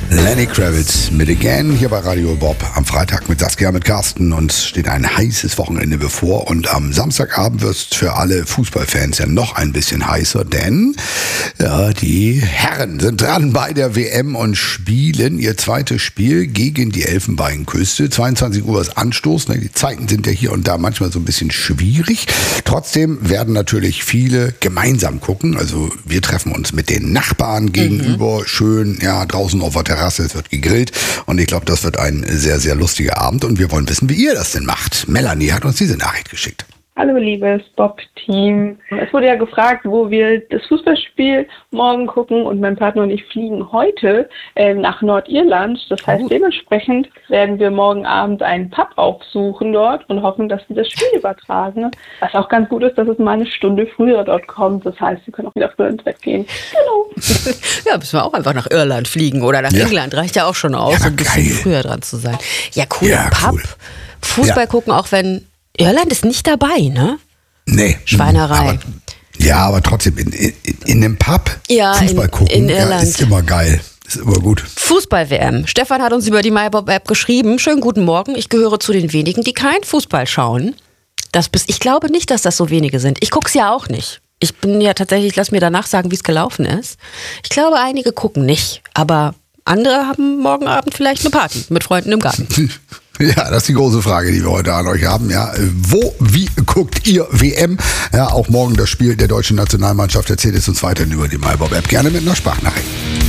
Lenny Kravitz mit Again hier bei Radio Bob am Freitag mit Saskia, mit Carsten, und es steht ein heißes Wochenende bevor und am Samstagabend wird es für alle Fußballfans ja noch ein bisschen heißer, denn ja, die Herren sind dran bei der WM und spielen ihr zweites Spiel gegen die Elfenbeinküste. 22 Uhr ist Anstoß, die Zeiten sind ja hier und da manchmal so ein bisschen schwierig. Trotzdem werden natürlich viele gemeinsam gucken, also wir treffen uns mit den Nachbarn gegenüber, schön ja draußen auf der Terrasse, es wird gegrillt und ich glaube, das wird ein sehr, sehr lustiger Abend und wir wollen wissen, wie ihr das denn macht. Melanie hat uns diese Nachricht geschickt. Hallo liebes Bob-Team. Es wurde ja gefragt, wo wir das Fußballspiel morgen gucken, und mein Partner und ich fliegen heute nach Nordirland. Das heißt, dementsprechend werden wir morgen Abend einen Pub aufsuchen dort und hoffen, dass sie das Spiel übertragen. Was auch ganz gut ist, dass es mal eine Stunde früher dort kommt. Das heißt, wir können auch wieder früher ins Bett gehen. Genau. Ja, müssen wir auch einfach nach Irland fliegen oder nach England. Reicht ja auch schon aus, Ja, ein bisschen geil. früher dran zu sein. Ja, cool. Ja, Pub. cool. Fußball gucken, auch wenn Irland ist nicht dabei, ne? Nee. Schweinerei. Aber trotzdem, in einem Pub Ja, Fußball gucken, in Irland. ist immer geil. Ist immer gut. Fußball-WM. Stefan hat uns über die MyBob-App geschrieben. Schönen guten Morgen. Ich gehöre zu den wenigen, die kein Fußball schauen. Ich glaube nicht, dass das so wenige sind. Ich gucke es ja auch nicht. Ich bin ja tatsächlich, lass mir danach sagen, wie es gelaufen ist. Ich glaube, einige gucken nicht. Aber andere haben morgen Abend vielleicht eine Party mit Freunden im Garten. Ja, das ist die große Frage, die wir heute an euch haben. Ja, wie guckt ihr WM? Ja, auch morgen das Spiel der deutschen Nationalmannschaft. Erzählt es uns weiterhin über die MyBob-App. Gerne mit einer Sprachnachricht.